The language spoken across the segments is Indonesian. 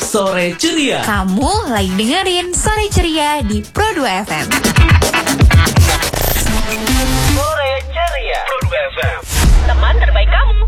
Sore Ceria. Kamu lagi dengerin Sore Ceria di Pro 2 FM. Sore Ceria. Pro 2 FM. Teman terbaik kamu.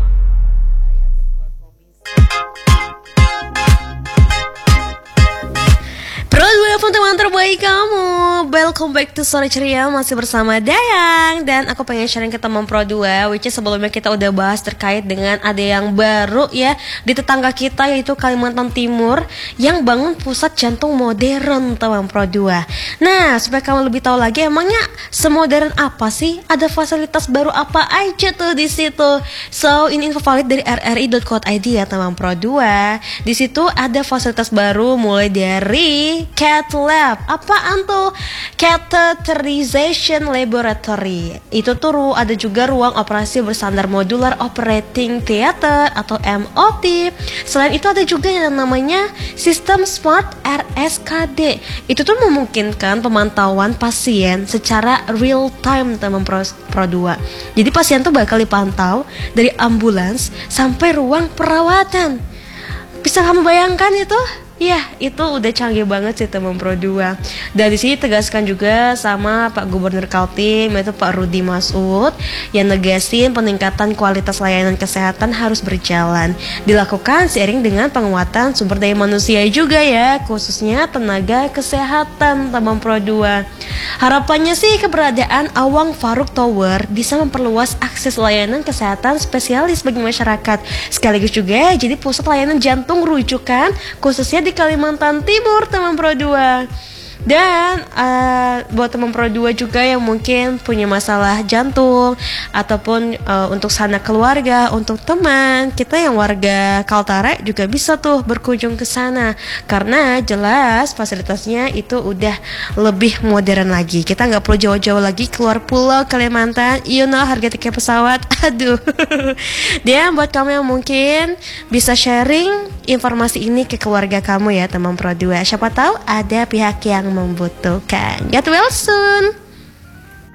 Pro 2 FM, teman terbaik kamu. Welcome back to Sore Ceria. Masih bersama Dayang. Dan aku pengen sharing ke teman Pro 2, which is sebelumnya kita udah bahas terkait dengan ada yang baru ya di tetangga kita, yaitu Kalimantan Timur, yang bangun pusat jantung modern, teman Pro 2. Nah, supaya kamu lebih tahu lagi, emangnya semodern apa sih? Ada fasilitas baru apa aja tuh di situ? So, ini info valid dari rri.co.id ya, teman Pro 2. Di situ ada fasilitas baru mulai dari Cath Lab. Apaan tuh? Catheterization Laboratory. Itu tuh ada juga ruang operasi bersandar modular operating theater atau MOT. Selain itu ada juga yang namanya sistem Smart RSKD. Itu tuh memungkinkan pemantauan pasien secara real time, teman Pro 2. Jadi pasien tuh bakal dipantau dari ambulans sampai ruang perawatan. Bisa kamu bayangkan itu? Ya, itu udah canggih banget sih, teman Pro 2. Dan di sini tegaskan juga sama Pak Gubernur Kaltim, yaitu Pak Rudi Masud, yang negasin peningkatan kualitas layanan kesehatan harus berjalan, dilakukan seiring dengan penguatan sumber daya manusia juga ya, khususnya tenaga kesehatan, teman Pro 2. Harapannya sih keberadaan Awang Faruk Tower bisa memperluas akses layanan kesehatan spesialis bagi masyarakat, sekaligus juga jadi pusat layanan jantung rujukan khususnya di Kalimantan Timur, teman Pro 2. Dan buat teman Pro 2 juga yang mungkin punya masalah jantung ataupun untuk sanak keluarga, untuk teman kita yang warga Kaltara juga bisa tuh berkunjung ke sana, karena jelas fasilitasnya itu udah lebih modern lagi. Kita nggak perlu jauh-jauh lagi keluar pulau Kalimantan, harga tiket pesawat, aduh. Dan buat kamu yang mungkin bisa sharing informasi ini ke keluarga kamu ya, teman Pro 2. Siapa tahu ada pihak yang membutuhkan. Get well soon.